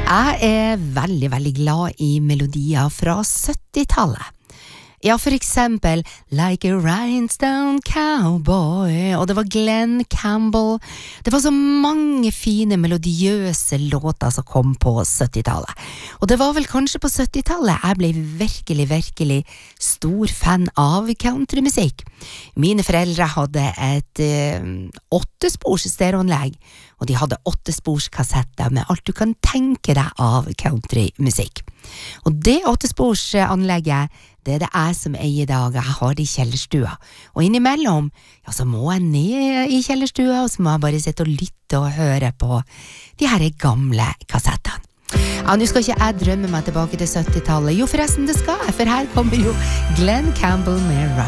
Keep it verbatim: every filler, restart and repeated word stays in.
Jeg er veldig, veldig glad i melodier fra syttitallet. Ja, for eksempel Like a Rhinestone Cowboy, og det var Glenn Campbell. Det var så mange fine melodiøse låter som kom på syttitallet. Og det var vel kanskje på syttitallet jeg ble virkelig, virkelig stor fan av countrymusikk. Mine foreldre hadde et eh, åttespors stereoanlegg, og de hadde åttesporskassetter med alt du kan tenke deg av countrymusikk. Og det åttesporsanlegget, det er det jeg som eier i dag. Jeg har det i kjellerstua. Og innimellom, ja, så må jeg ned i kjellerstua, og så må jeg bare sitte og lytte og høre på de her gamle kassettene. Ja, nå skal ikke jeg drømme meg tilbake til syttitallet. Jo, forresten, det skal jeg, for her kommer jo Glenn Campbell med